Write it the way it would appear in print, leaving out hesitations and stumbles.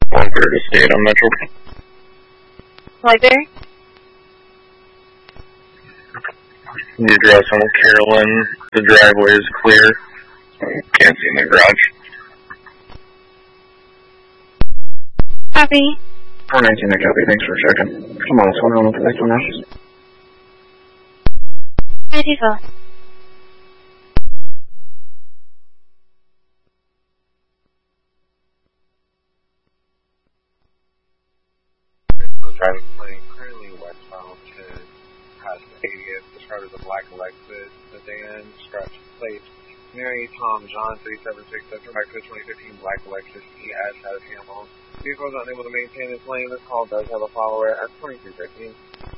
130 State on Metro. Library? The address on Carolyn, the driveway is clear. Can't see in the garage. Copy. 419, I copy. Thanks for checking. Come on, what's going on with the next one now? 94. Driving plane currently westbound to past 80th, described as a black Lexus sedan, scratch plate. Mary Tom John 376, that's back to the 2015 black Lexus ES out of Hamel. Vehicle is unable to maintain its lane. This call does have a follower at 2313.